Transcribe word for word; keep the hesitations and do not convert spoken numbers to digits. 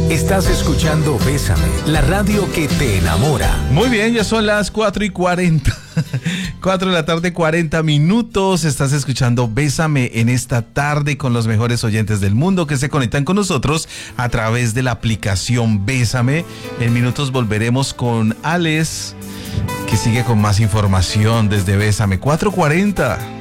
Estás escuchando Bésame, la radio que te enamora. Muy bien, ya son las cuatro y cuarenta. cuatro de la tarde, cuarenta minutos. Estás escuchando Bésame en esta tarde con los mejores oyentes del mundo que se conectan con nosotros a través de la aplicación Bésame. En minutos volveremos con Alex, que sigue con más información desde Bésame. cuatro cuarenta.